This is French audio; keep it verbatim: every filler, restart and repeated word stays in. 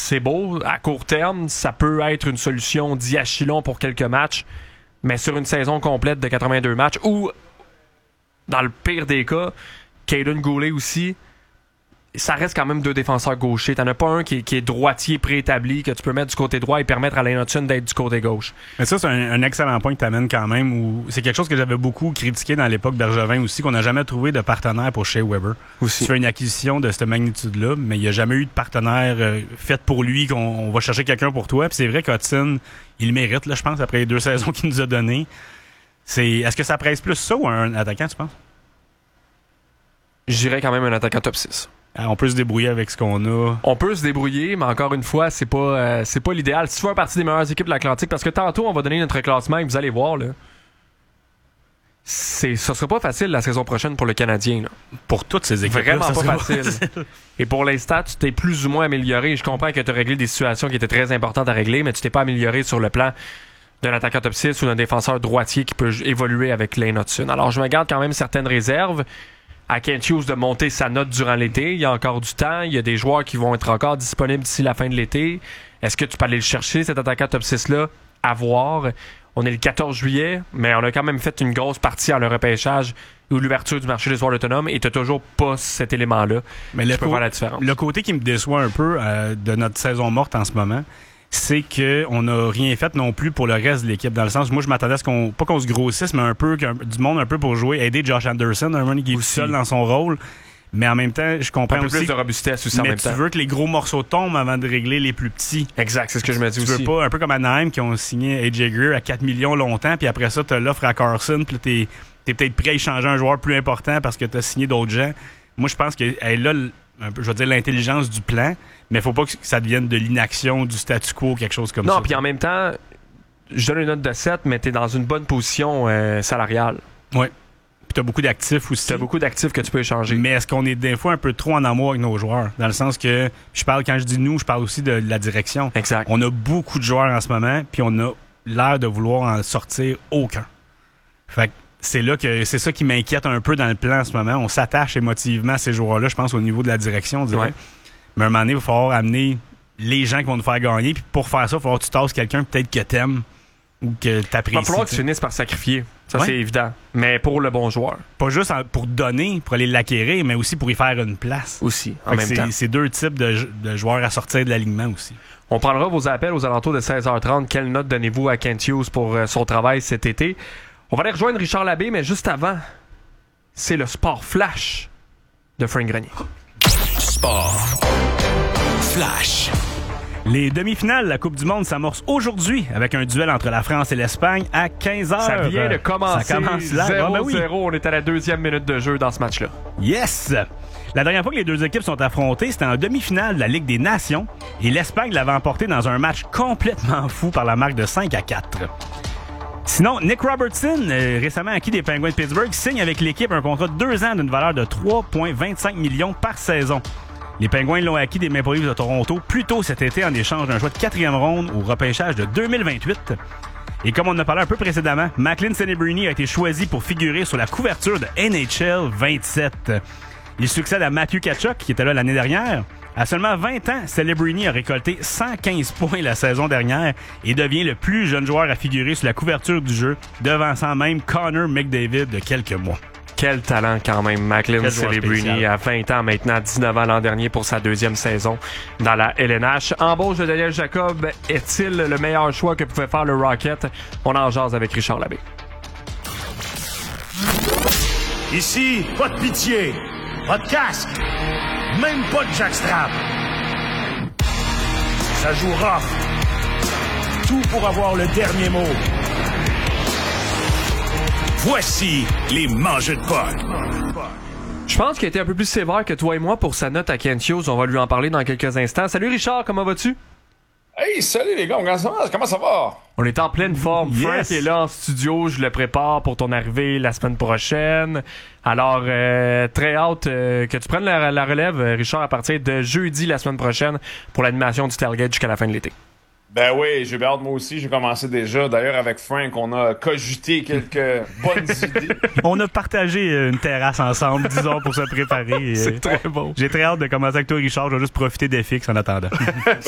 c'est beau. À court terme, ça peut être une solution diachylon pour quelques matchs, mais sur une saison complète de quatre-vingt-deux matchs, ou dans le pire des cas, Caden Goulet aussi, ça reste quand même deux défenseurs gauchers. T'en as pas un qui est, qui est droitier préétabli, que tu peux mettre du côté droit et permettre à Lane Hutson d'être du côté gauche. Mais ça, c'est un, un excellent point que tu amènes quand même. Où c'est quelque chose que j'avais beaucoup critiqué dans l'époque Bergevin aussi, qu'on n'a jamais trouvé de partenaire pour Shea Weber. Aussi. Tu fais une acquisition de cette magnitude-là, mais il n'y a jamais eu de partenaire euh, fait pour lui, qu'on on va chercher quelqu'un pour toi. Puis c'est vrai qu'Hutson, il le mérite, là, je pense, après les deux saisons qu'il nous a données. C'est, est-ce que ça presse plus ça ou un attaquant, tu penses? Je dirais quand même un attaquant top six. On peut se débrouiller avec ce qu'on a. On peut se débrouiller, mais encore une fois, c'est pas, euh, c'est pas l'idéal. Si tu fais partie des meilleures équipes de l'Atlantique, parce que tantôt, on va donner notre classement et vous allez voir, là, c'est, ça sera pas facile la saison prochaine pour le Canadien. Là. Pour toutes ces équipes. Vraiment ça pas facile. facile. Et pour l'instant, tu t'es plus ou moins amélioré. Je comprends que tu as réglé des situations qui étaient très importantes à régler, mais tu t'es pas amélioré sur le plan d'un attaquant top six ou d'un défenseur droitier qui peut évoluer avec Lane Hutson. Alors, je me garde quand même certaines réserves. À Kent Hughes de monter sa note durant l'été. Il y a encore du temps. Il y a des joueurs qui vont être encore disponibles d'ici la fin de l'été. Est-ce que tu peux aller le chercher, cet attaquant top six-là? À voir. On est le quatorze juillet, mais on a quand même fait une grosse partie en le repêchage ou l'ouverture du marché des joueurs autonomes et t'as toujours pas cet élément-là. Mais le, peux co- voir la différence. Le côté qui me déçoit un peu euh, de notre saison morte en ce moment, c'est qu'on n'a rien fait non plus pour le reste de l'équipe. Dans le sens, moi, je m'attendais à ce qu'on, pas qu'on se grossisse, mais un peu, du monde un peu pour jouer, aider Josh Anderson, un running qui est seul dans son rôle. Mais en même temps, je comprends un peu aussi. plus de robustesse aussi en mais même temps. tu veux que les gros morceaux tombent avant de régler les plus petits. Exact, c'est ce que je me dis tu aussi. Tu veux pas, un peu comme Anaheim qui ont signé A J Greer à quatre millions longtemps, puis après ça, tu as l'offre à Carson, puis t'es, t'es peut-être prêt à échanger un joueur plus important parce que tu as signé d'autres gens. Moi, je pense qu'elle est là, un peu, je veux dire, l'intelligence du plan, mais il faut pas que ça devienne de l'inaction, du statu quo, quelque chose comme non, ça. Non, puis en même temps, je donne une note de sept, mais t'es dans une bonne position euh, salariale. Oui. Puis t'as beaucoup d'actifs aussi. T'as beaucoup d'actifs que tu peux échanger. Mais est-ce qu'on est des fois un peu trop en amour avec nos joueurs? Dans le sens que, je parle, quand je dis nous, je parle aussi de la direction. Exact. On a beaucoup de joueurs en ce moment, puis on a l'air de vouloir en sortir aucun. Fait que c'est là que c'est ça qui m'inquiète un peu dans le plan en ce moment. On s'attache émotivement à ces joueurs-là, je pense, au niveau de la direction, on dirait. Ouais. Mais à un moment donné, il va falloir amener les gens qui vont nous faire gagner. Puis pour faire ça, il va falloir que tu tasses quelqu'un peut-être que t'aimes ou que t'apprécies. Il va falloir que tu finisses par sacrifier. Ça, ouais. C'est évident. Mais pour le bon joueur. Pas juste pour donner, pour aller l'acquérir, mais aussi pour y faire une place. Aussi, en même c'est, temps. C'est deux types de, de joueurs à sortir de l'alignement aussi. On prendra vos appels aux alentours de seize heures trente. Quelle note donnez-vous à Kent Hughes pour euh, son travail cet été? On va aller rejoindre Richard Labbé, mais juste avant, c'est le Sport Flash de Frank Grenier. Sport Flash. Les demi-finales de la Coupe du Monde s'amorcent aujourd'hui avec un duel entre la France et l'Espagne à quinze heures. Ça vient de commencer. Ça commence là. zéro zéro. Ah, ben oui. On est à la deuxième minute de jeu dans ce match-là. Yes! La dernière fois que les deux équipes sont affrontées, c'était en demi-finale de la Ligue des Nations et l'Espagne l'avait emporté dans un match complètement fou par la marque de cinq à quatre. Sinon, Nick Robertson, euh, récemment acquis des Penguins de Pittsburgh, signe avec l'équipe un contrat de deux ans d'une valeur de trois virgule vingt-cinq millions par saison. Les Penguins l'ont acquis des Maple Leafs de Toronto plus tôt cet été en échange d'un choix de quatrième ronde au repêchage de deux mille vingt-huit. Et comme on en a parlé un peu précédemment, Macklin Celebrini a été choisi pour figurer sur la couverture de N H L vingt-sept. Il succède à Matthew Tkachuk, qui était là l'année dernière. À seulement vingt ans, Celebrini a récolté cent quinze points la saison dernière et devient le plus jeune joueur à figurer sur la couverture du jeu, devançant même Connor McDavid de quelques mois. Quel talent quand même, Macklin Celebrini, à vingt ans maintenant, dix-neuf ans l'an dernier pour sa deuxième saison dans la L N H. Embauche de Daniel Jacob, est-il le meilleur choix que pouvait faire le Rocket? On en jase avec Richard Labbé. Ici, pas de pitié, pas de casque, même pas de jackstrap. Ça joue rough. Tout pour avoir le dernier mot. Voici les mangeux de potes. Je pense qu'il a été un peu plus sévère que toi et moi pour sa note à Kent Hughes. On va lui en parler dans quelques instants. Salut Richard, comment vas-tu? Hey, salut les gars, comment ça va? Comment ça va? On est en pleine forme. Yes. Frank est là en studio, je le prépare pour ton arrivée la semaine prochaine. Alors, euh, très hâte euh, que tu prennes la, la relève, Richard, à partir de jeudi la semaine prochaine pour l'animation du Tailgate jusqu'à la fin de l'été. Ben oui, j'ai bien hâte moi aussi, j'ai commencé déjà. D'ailleurs, avec Frank, on a cogité quelques bonnes idées. On a partagé une terrasse ensemble, disons, pour se préparer. C'est très bon. J'ai très hâte de commencer avec toi, Richard. Je vais juste profiter des fixes en attendant.